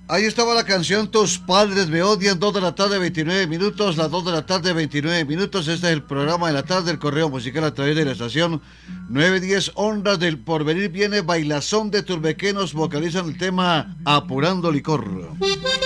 Ahí estaba la canción Tus padres me odian, 2 de la tarde, 29 minutos, las 2 de la tarde, 29 minutos. Este es el programa de la tarde, el correo musical a través de la estación 910 Ondas del Porvenir. Viene Bailazón de Turbequenos, vocalizan el tema Apurando Licor.